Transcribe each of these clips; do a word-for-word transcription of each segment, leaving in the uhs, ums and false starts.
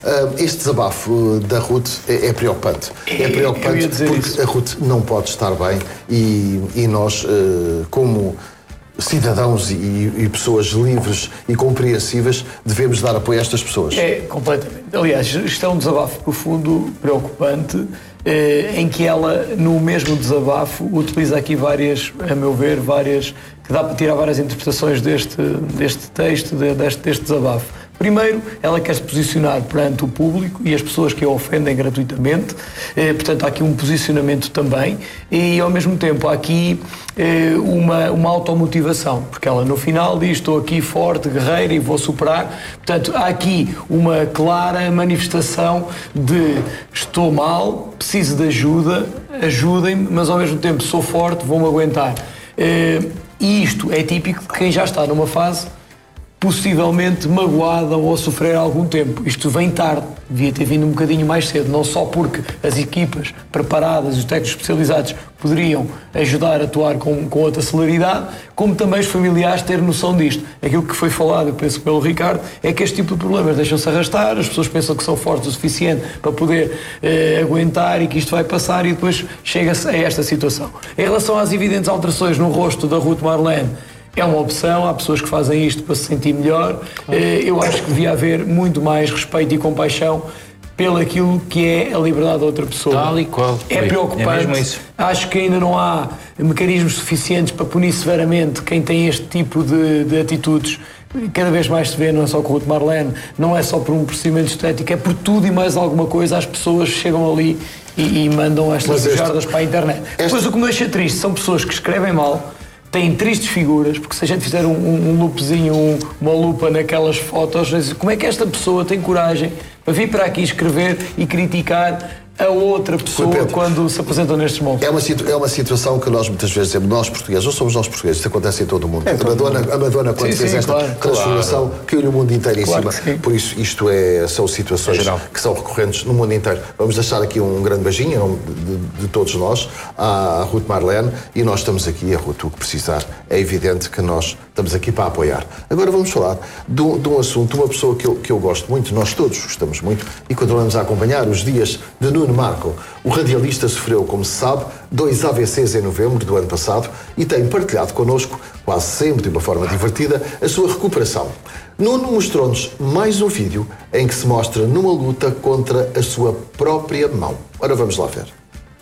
Uh, este desabafo da Ruth é, é preocupante. É, é preocupante porque isso. A Ruth não pode estar bem e, e nós, uh, como cidadãos e, e pessoas livres e compreensivas, devemos dar apoio a estas pessoas. É, completamente. Aliás, isto é um desabafo profundo, preocupante, eh, em que ela, no mesmo desabafo, utiliza aqui várias, a meu ver, várias, que dá para tirar várias interpretações deste, deste texto, deste, deste desabafo. Primeiro, ela quer se posicionar perante o público e as pessoas que a ofendem gratuitamente, eh, portanto há aqui um posicionamento também e ao mesmo tempo há aqui eh, uma, uma automotivação, porque ela no final diz: estou aqui forte, guerreira e vou superar. Portanto há aqui uma clara manifestação de estou mal, preciso de ajuda, ajudem-me, mas ao mesmo tempo sou forte, vou-me aguentar. Eh, e isto é típico de quem já está numa fase possivelmente magoada ou a sofrer há algum tempo. Isto vem tarde, devia ter vindo um bocadinho mais cedo, não só porque as equipas preparadas e os técnicos especializados poderiam ajudar a atuar com, com outra celeridade, como também os familiares ter noção disto. Aquilo que foi falado, eu penso pelo Ricardo, é que este tipo de problemas deixam-se arrastar, as pessoas pensam que são fortes o suficiente para poder eh, aguentar e que isto vai passar e depois chega-se a esta situação. Em relação às evidentes alterações no rosto da Ruth Marlene, é uma opção, há pessoas que fazem isto para se sentir melhor. Eu acho que devia haver muito mais respeito e compaixão pelo aquilo que é a liberdade da outra pessoa. Tal e qual. É preocupante. É mesmo isso. Acho que ainda não há mecanismos suficientes para punir severamente quem tem este tipo de, de atitudes. Cada vez mais se vê, não é só com o Ruth Marlene, não é só por um procedimento estético, é por tudo e mais alguma coisa. As pessoas chegam ali e, e mandam estas bujardas para a internet. Este... Depois o que me deixa triste são pessoas que escrevem mal, têm tristes figuras, porque se a gente fizer um, um, um loopzinho, um, uma lupa naquelas fotos, como é que esta pessoa tem coragem para vir para aqui escrever e criticar a outra pessoa Pedro, quando se apresentam nestes moldes? É uma, é uma situação que nós muitas vezes dizemos, nós portugueses, não somos nós portugueses, isso acontece em todo o mundo. É, a, Madonna, a Madonna, quando sim, fez sim, esta claro, transformação, claro. Caiu no mundo inteiro em claro cima. Por isso, isto é, são situações que são recorrentes no mundo inteiro. Vamos deixar aqui um grande beijinho em nome de, de, de todos nós à Ruth Marlene, e nós estamos aqui, a Ruth, o que precisar. É evidente que nós estamos aqui para apoiar. Agora vamos falar de um, de um assunto, uma pessoa que eu, que eu gosto muito, nós todos gostamos muito, e continuamos a acompanhar os dias de Nuno Marco. O radialista sofreu, como se sabe, dois A V Cs em novembro do ano passado e tem partilhado connosco, quase sempre de uma forma divertida, a sua recuperação. Nuno mostrou-nos mais um vídeo em que se mostra numa luta contra a sua própria mão. Ora, vamos lá ver.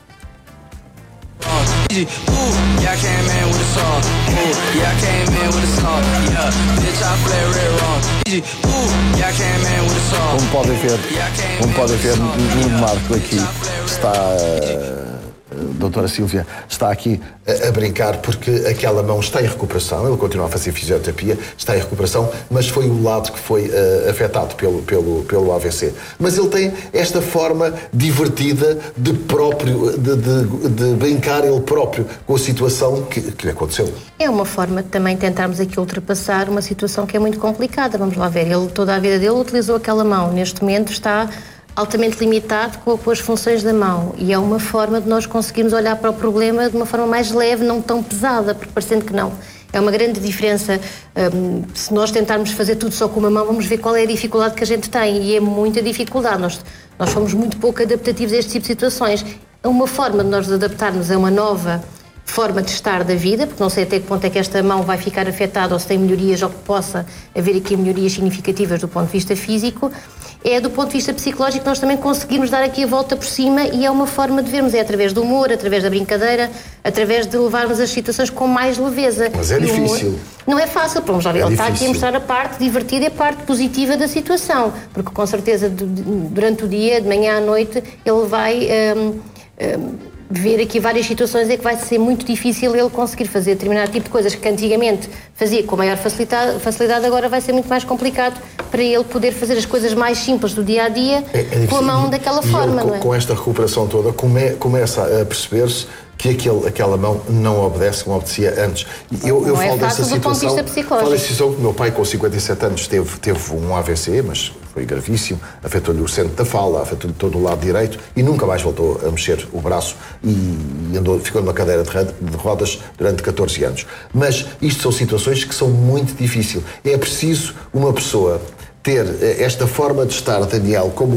Como podem ver, como podem ver no Marco aqui está, a doutora Sílvia está aqui a, a brincar porque aquela mão está em recuperação, ele continua a fazer fisioterapia, está em recuperação, mas foi o lado que foi uh, afetado pelo, pelo, pelo A V C. Mas ele tem esta forma divertida de próprio, de, de, de brincar ele próprio com a situação que, que lhe aconteceu. É uma forma de também tentarmos aqui ultrapassar uma situação que é muito complicada. Vamos lá ver, ele toda a vida dele utilizou aquela mão, neste momento está altamente limitado com, com as funções da mão, e é uma forma de nós conseguirmos olhar para o problema de uma forma mais leve, não tão pesada, porque parecendo que não. É uma grande diferença. Um, se nós tentarmos fazer tudo só com uma mão, vamos ver qual é a dificuldade que a gente tem, e é muita dificuldade. Nós, nós somos muito pouco adaptativos a este tipo de situações. É uma forma de nós adaptarmos a uma nova forma de estar da vida, porque não sei até que ponto é que esta mão vai ficar afetada ou se tem melhorias ou que possa haver aqui melhorias significativas do ponto de vista físico. É do ponto de vista psicológico que nós também conseguimos dar aqui a volta por cima, e é uma forma de vermos, é através do humor, através da brincadeira, através de levarmos as situações com mais leveza. Mas é difícil. Não é fácil, porque é ele difícil. Está aqui a mostrar a parte divertida e a parte positiva da situação, porque com certeza durante o dia, de manhã à noite, ele vai um, um, ver aqui várias situações em que vai ser muito difícil ele conseguir fazer determinado tipo de coisas que antigamente fazia com maior facilidade, facilidade agora vai ser muito mais complicado para ele poder fazer as coisas mais simples do dia-a-dia é, é com a mão daquela e forma. Ele, não é? Com esta recuperação toda, come, começa a perceber-se que aquele, aquela mão não obedece como obedecia antes. Eu, eu não falo é dessa fácil do ponto de situação, vista psicológico. falo dessa situação que o meu pai, com cinquenta e sete anos, teve, teve um A V C, mas foi gravíssimo, afetou-lhe o centro da fala, afetou-lhe todo o lado direito e nunca mais voltou a mexer o braço e andou, ficou numa cadeira de rodas durante catorze anos. Mas isto são situações que são muito difíceis. É preciso uma pessoa ter esta forma de estar, Daniel, como